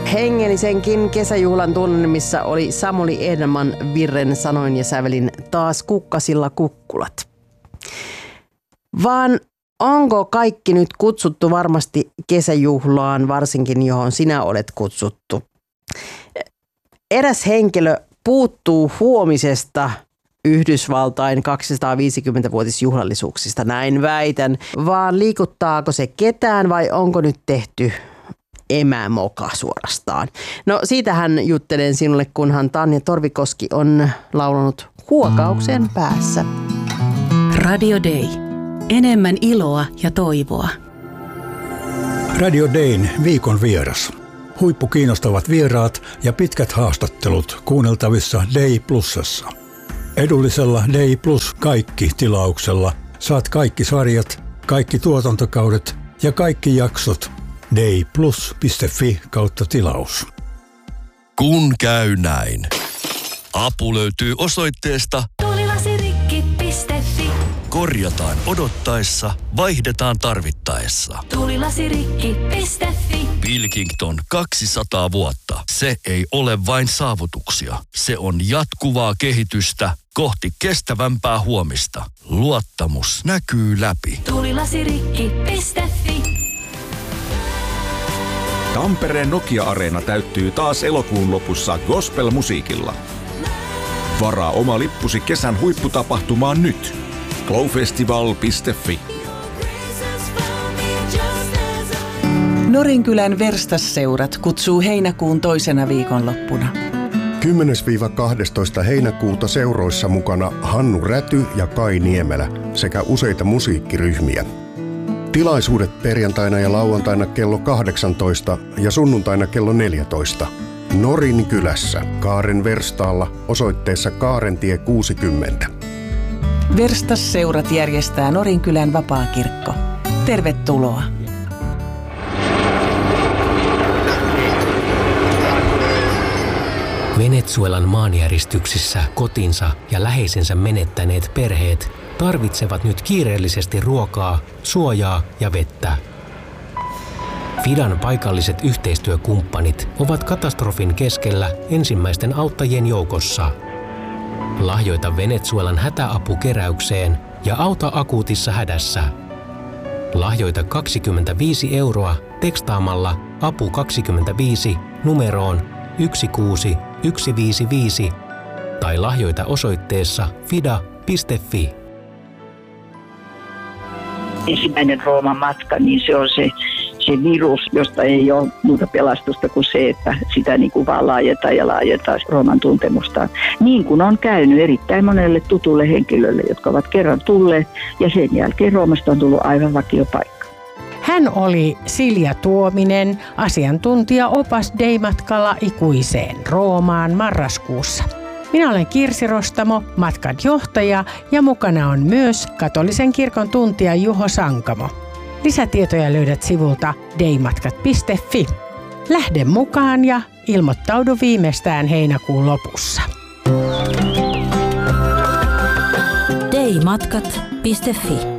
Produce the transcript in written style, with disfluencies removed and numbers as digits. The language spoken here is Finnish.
Hengellisenkin kesäjuhlan tunnelmissa oli Samuli Edelman Virren sanoin ja sävelin taas kukkasilla kukkulat. Vaan onko kaikki nyt kutsuttu varmasti kesäjuhlaan, varsinkin johon sinä olet kutsuttu? Eräs henkilö puuttuu huomisesta Yhdysvaltain 250-vuotisjuhlallisuuksista, näin väitän. Vaan liikuttaako se ketään vai onko nyt tehty emämoka suorastaan? No siitähän juttelen sinulle, kunhan Tanja Torvikoski on laulanut Huokauksen päässä. Radio Day. Enemmän iloa ja toivoa. Radio Dayn viikon vieras. Huippukiinnostavat vieraat ja pitkät haastattelut kuunneltavissa Day Plusassa. Edullisella Day Plus kaikki -tilauksella saat kaikki sarjat, kaikki tuotantokaudet ja kaikki jaksot dayplus.fi/tilaus. Kun käy näin. Apu löytyy osoitteesta tulilasirikki.fi. Korjataan odottaessa, vaihdetaan tarvittaessa. Tulilasirikki.fi. Pilkington 200 vuotta. Se ei ole vain saavutuksia. Se on jatkuvaa kehitystä kohti kestävämpää huomista. Luottamus näkyy läpi. Tulilasirikki.fi. Tampereen Nokia-areena täyttyy taas elokuun lopussa gospel-musiikilla. Varaa oma lippusi kesän huipputapahtumaan nyt. glowfestival.fi. Norinkylän verstasseurat kutsuu heinäkuun toisena viikonloppuna. 10-12 heinäkuuta seuroissa mukana Hannu Räty ja Kai Niemelä sekä useita musiikkiryhmiä. Tilaisuudet perjantaina ja lauantaina kello 18 ja sunnuntaina kello 14. Norinkylässä Kaaren verstaalla osoitteessa Kaarentie 60. Verstasseurat järjestää Norinkylän vapaakirkko. Tervetuloa! Venezuelan maanjäristyksissä kotinsa ja läheisensä menettäneet perheet tarvitsevat nyt kiireellisesti ruokaa, suojaa ja vettä. FIDAn paikalliset yhteistyökumppanit ovat katastrofin keskellä ensimmäisten auttajien joukossa. Lahjoita Venezuelan hätäapukeräykseen ja auta akuutissa hädässä. Lahjoita 25 € tekstaamalla apu 25 numeroon 16155 tai lahjoita osoitteessa fida.fi. Ensimmäinen Rooman matka, niin se on se virus, josta ei ole muuta pelastusta kuin se, että sitä niin kuin vaan laajentaa Rooman tuntemusta. Niin kuin on käynyt erittäin monelle tutulle henkilölle, jotka ovat kerran tulleet ja sen jälkeen Roomasta on tullut aivan vakiopaikka. Hän oli Silja Tuominen, asiantuntija-opas Day-matkalla ikuiseen Roomaan marraskuussa. Minä olen Kirsi Rostamo, matkan johtaja ja mukana on myös katolisen kirkon tuntija Juho Sankamo. Lisätietoja löydät sivulta daymatkat.fi. Lähde mukaan ja ilmoittaudu viimeistään heinäkuun lopussa. Daymatkat.fi